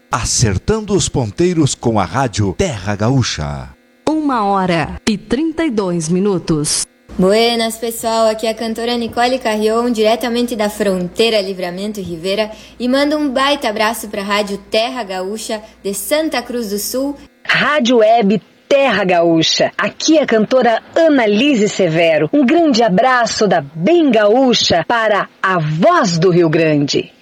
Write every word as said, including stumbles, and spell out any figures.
acertando os ponteiros com a rádio Terra Gaúcha. Uma hora e trinta e dois minutos. Buenas, pessoal, aqui é a cantora Nicole Carrion, diretamente da fronteira Livramento e Rivera, e manda um baita abraço para a rádio Terra Gaúcha de Santa Cruz do Sul. Rádio Web Terra Gaúcha, aqui é a cantora Annalise Severo. Um grande abraço da Bem Gaúcha para a Voz do Rio Grande.